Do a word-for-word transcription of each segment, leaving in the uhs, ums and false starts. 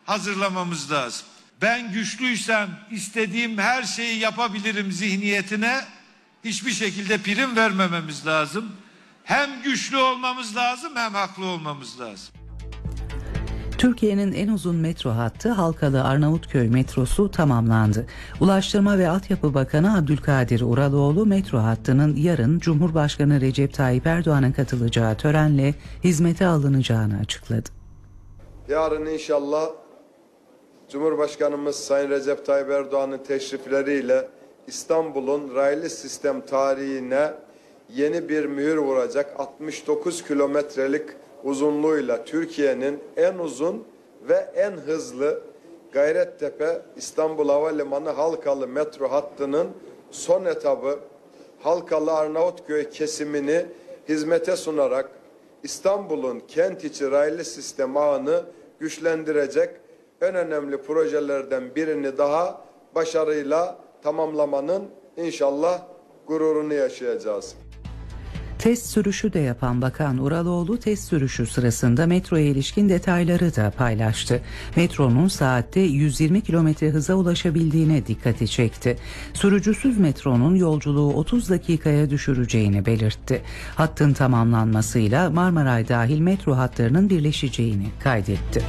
hazırlamamız lazım. Ben güçlüysem istediğim her şeyi yapabilirim zihniyetine hiçbir şekilde prim vermememiz lazım. Hem güçlü olmamız lazım hem haklı olmamız lazım. Türkiye'nin en uzun metro hattı Halkalı Arnavutköy metrosu tamamlandı. Ulaştırma ve Altyapı Bakanı Abdülkadir Uraloğlu metro hattının yarın Cumhurbaşkanı Recep Tayyip Erdoğan'ın katılacağı törenle hizmete alınacağını açıkladı. Yarın inşallah Cumhurbaşkanımız Sayın Recep Tayyip Erdoğan'ın teşrifleriyle İstanbul'un raylı sistem tarihine yeni bir mühür vuracak. altmış dokuz kilometrelik uzunluğuyla Türkiye'nin en uzun ve en hızlı Gayrettepe İstanbul Havalimanı Halkalı metro hattının son etabı Halkalı Arnavutköy kesimini hizmete sunarak İstanbul'un kent içi raylı sistem ağını güçlendirecek en önemli projelerden birini daha başarıyla tamamlamanın inşallah gururunu yaşayacağız. Test sürüşü de yapan Bakan Uraloğlu test sürüşü sırasında metroya ilişkin detayları da paylaştı. Metronun saatte yüz yirmi kilometre hıza ulaşabildiğine dikkati çekti. Sürücüsüz metronun yolculuğu otuz dakikaya düşüreceğini belirtti. Hattın tamamlanmasıyla Marmaray dahil metro hatlarının birleşeceğini kaydetti.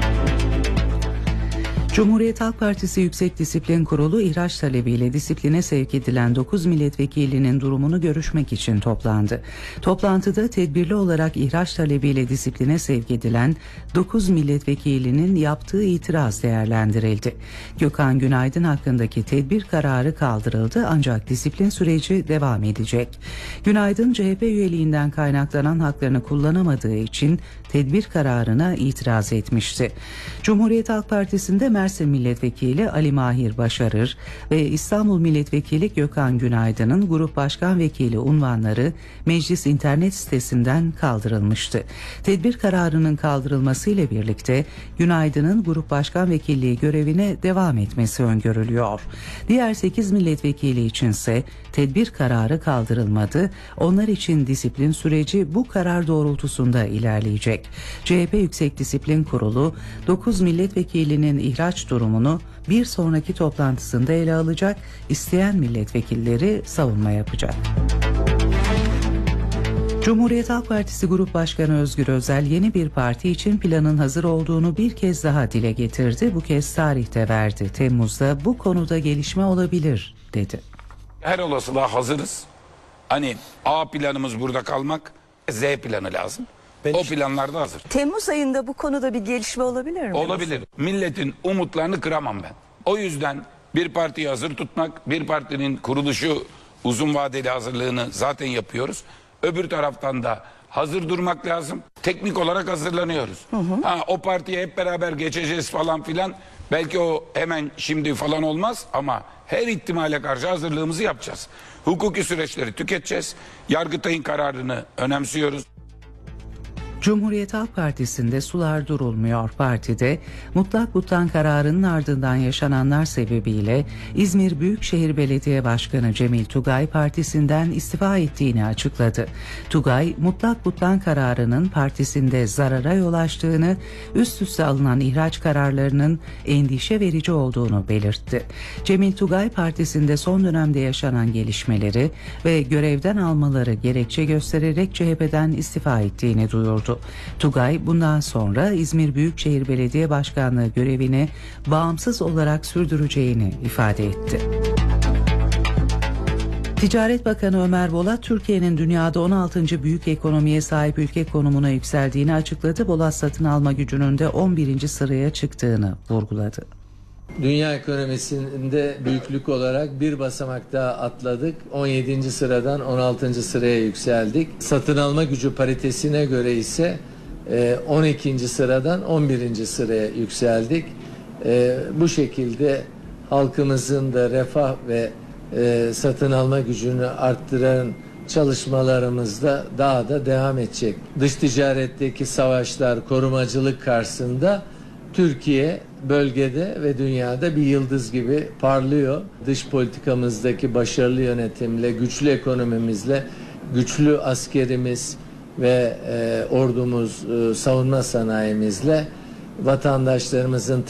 Cumhuriyet Halk Partisi Yüksek Disiplin Kurulu ihraç talebiyle disipline sevk edilen dokuz milletvekilinin durumunu görüşmek için toplandı. Toplantıda tedbirli olarak ihraç talebiyle disipline sevk edilen dokuz milletvekilinin yaptığı itiraz değerlendirildi. Gökhan Günaydın hakkındaki tedbir kararı kaldırıldı ancak disiplin süreci devam edecek. Günaydın C H P üyeliğinden kaynaklanan haklarını kullanamadığı için tedbir kararına itiraz etmişti. Cumhuriyet Halk Partisi'nde Mersin Milletvekili Ali Mahir Başarır ve İstanbul Milletvekili Gökhan Günaydın'ın Grup Başkan Vekili unvanları meclis internet sitesinden kaldırılmıştı. Tedbir kararının kaldırılmasıyla birlikte Günaydın'ın Grup Başkan Vekilliği görevine devam etmesi öngörülüyor. Diğer sekiz milletvekili içinse tedbir kararı kaldırılmadı. Onlar için disiplin süreci bu karar doğrultusunda ilerleyecek. C H P Yüksek Disiplin Kurulu dokuz milletvekilinin ihraç durumunu bir sonraki toplantısında ele alacak, isteyen milletvekilleri savunma yapacak. Cumhuriyet Halk Partisi Grup Başkanı Özgür Özel yeni bir parti için planın hazır olduğunu bir kez daha dile getirdi. Bu kez tarihte verdi. Temmuz'da bu konuda gelişme olabilir dedi. Her olasılığa hazırız. Hani A planımız burada kalmak, Z planı lazım. Ben o planlar da hazır. Temmuz ayında bu konuda bir gelişme olabilir mi? Olabilir. Milletin umutlarını kıramam ben. O yüzden bir partiyi hazır tutmak, bir partinin kuruluşu uzun vadeli hazırlığını zaten yapıyoruz. Öbür taraftan da hazır durmak lazım. Teknik olarak hazırlanıyoruz. Hı hı. Ha, o partiye hep beraber geçeceğiz falan filan. Belki o hemen şimdi falan olmaz ama her ihtimale karşı hazırlığımızı yapacağız. Hukuki süreçleri tüketeceğiz. Yargıtay'ın kararını önemsiyoruz. Cumhuriyet Halk Partisi'nde sular durulmuyor. Partide mutlak butlan kararının ardından yaşananlar sebebiyle İzmir Büyükşehir Belediye Başkanı Cemil Tugay partisinden istifa ettiğini açıkladı. Tugay, mutlak butlan kararının partisinde zarara yol açtığını, üst üste alınan ihraç kararlarının endişe verici olduğunu belirtti. Cemil Tugay partisinde son dönemde yaşanan gelişmeleri ve görevden almaları gerekçe göstererek C H P'den istifa ettiğini duyurdu. Tugay bundan sonra İzmir Büyükşehir Belediye Başkanlığı görevini bağımsız olarak sürdüreceğini ifade etti. Ticaret Bakanı Ömer Bolat, Türkiye'nin dünyada on altıncı büyük ekonomiye sahip ülke konumuna yükseldiğini açıkladı. Bolat satın alma gücünün de on birinci sıraya çıktığını vurguladı. Dünya ekonomisinde büyüklük olarak bir basamak daha atladık. on yedinci sıradan on altıncı sıraya yükseldik. Satın alma gücü paritesine göre ise on ikinci sıradan on birinci sıraya yükseldik. Bu şekilde halkımızın da refah ve satın alma gücünü arttıran çalışmalarımızda daha da devam edecek. Dış ticaretteki savaşlar, korumacılık karşısında Türkiye bölgede ve dünyada bir yıldız gibi parlıyor. Dış politikamızdaki başarılı yönetimle, güçlü ekonomimizle, güçlü askerimiz ve e, ordumuz, e, savunma sanayimizle vatandaşlarımızın